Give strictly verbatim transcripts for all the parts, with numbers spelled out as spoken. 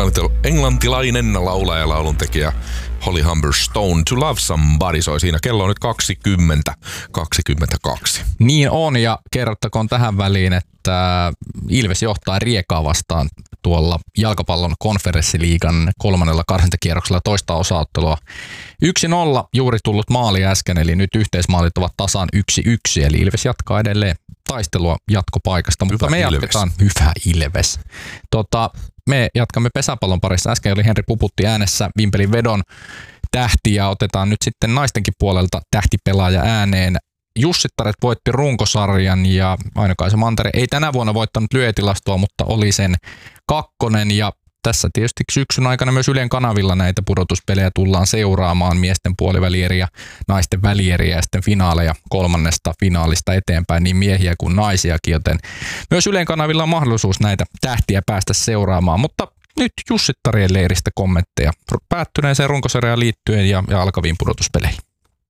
englantilainen laulaja ja lauluntekijä Holly Humberstone. To Love Somebody soi siinä. Kello on nyt kaksikymmentä kaksikymmentäkaksi. Niin on, ja kerrottakoon tähän väliin, että Ilves johtaa Riekaa vastaan tuolla jalkapallon konferenssiliigan kolmannella karsintakierroksella toista osaottelua. yksi nolla juuri tullut maali äsken, eli nyt yhteismaalit ovat tasan yksi yksi, eli Ilves jatkaa edelleen taistelua jatkopaikasta, mutta hyvä me Ilves. jatketaan. Hyvä Ilves. Tota, me jatkamme pesäpallon parissa. Äsken oli Henri Puputti äänessä Vimpelin vedon tähti, ja otetaan nyt sitten naistenkin puolelta tähtipelaaja ääneen. Jussittaret voitti runkosarjan, ja Aino-Kaisa Mantere ei tänä vuonna voittanut lyötilastoa, mutta oli sen kakkonen, ja tässä tietysti syksyn aikana myös Ylen kanavilla näitä pudotuspelejä tullaan seuraamaan, miesten puolivälieriä, naisten välieriä ja sitten finaaleja kolmannesta finaalista eteenpäin, niin miehiä kuin naisiakin, joten myös Ylen kanavilla on mahdollisuus näitä tähtiä päästä seuraamaan, mutta nyt Jussittarien leiristä kommentteja päättyneeseen runkosarjaan liittyen ja, ja alkaviin pudotuspeleihin.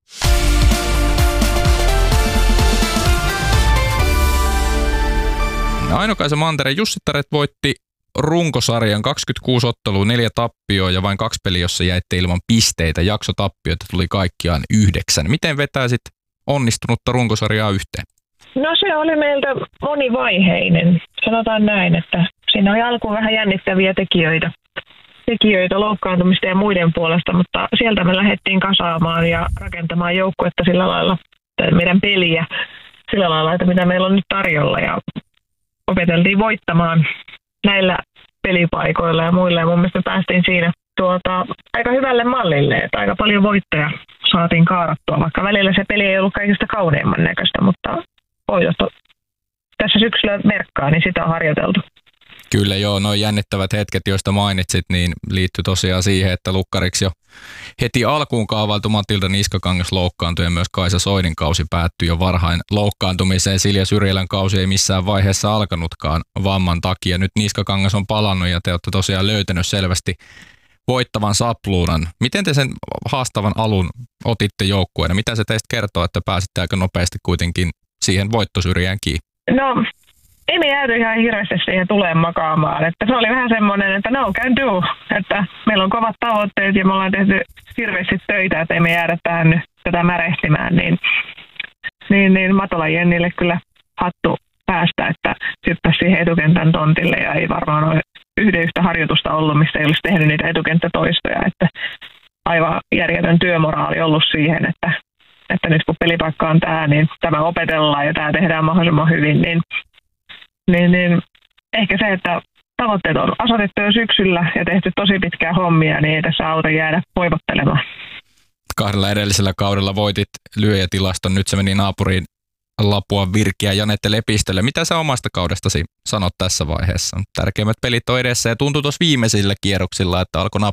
Aino-Kaisa Mantere, Jussittaret voitti runkosarjan kaksikymmentäkuusi ottelua, neljä tappioa ja vain kaksi peliä, jossa jäitte ilman pisteitä. Jaksotappioita tuli kaikkiaan yhdeksän. Miten vetäisit onnistunutta runkosarjaa yhteen? No se oli meiltä monivaiheinen. Sanotaan näin, että siinä oli alkuun vähän jännittäviä tekijöitä. tekijöitä loukkaantumista ja muiden puolesta, mutta sieltä me lähdettiin kasaamaan ja rakentamaan joukkuetta sillä lailla, meidän peliä sillä lailla, että mitä meillä on nyt tarjolla, ja opeteltiin voittamaan näillä pelipaikoilla ja muilla, ja mun mielestä päästiin siinä tuota, aika hyvälle mallille, että aika paljon voittoja saatiin kaarattua, vaikka välillä se peli ei ollut kaikista kauneimman näköistä, mutta voitot tässä syksyllä merkkaa, niin sitä on harjoiteltu. Kyllä joo, nuo jännittävät hetket, joista mainitsit, niin liittyy tosiaan siihen, että lukkariksi jo heti alkuun kaavailtu Matilda Niskakangas loukkaantui ja myös Kaisa Soinin kausi päättyi jo varhain loukkaantumiseen. Silja Syrjälän kausi ei missään vaiheessa alkanutkaan vamman takia. Nyt Niskakangas on palannut ja te olette tosiaan löytänyt selvästi voittavan sapluunan. Miten te sen haastavan alun otitte joukkueena? Mitä se teistä kertoo, että pääsitte aika nopeasti kuitenkin siihen voittosyrjään kiinni? No, ei me jääty ihan hirveästi siihen tuleen makaamaan. Että se oli vähän semmoinen, että no can do. Että meillä on kovat tavoitteet ja me ollaan tehty hirveästi töitä, että ei me jäädä tähän nyt tätä märehtimään. Niin, niin, niin Matola Jennille kyllä hattu päästä, että hyppäsi siihen etukentän tontille ja ei varmaan ole yhden yhtä harjoitusta ollut, missä ei olisi tehnyt niitä etukenttätoistoja. Että aivan järjetön työmoraali ollut siihen, että, että nyt kun pelipaikka on tämä, niin tämä opetellaan ja tämä tehdään mahdollisimman hyvin, niin Niin, niin ehkä se, että tavoitteet on asetettu jo syksyllä ja tehty tosi pitkää hommia, niin ei tässä auta jäädä voivottelemaan. Kahdella edellisellä kaudella voitit lyöjätilaston, nyt se meni naapuriin Lapua Virkiä Janette Lepistölle. Mitä sä omasta kaudestasi sanot tässä vaiheessa? Tärkeimmät pelit on edessä ja tuntui tuossa viimeisillä kierroksilla, että alkoi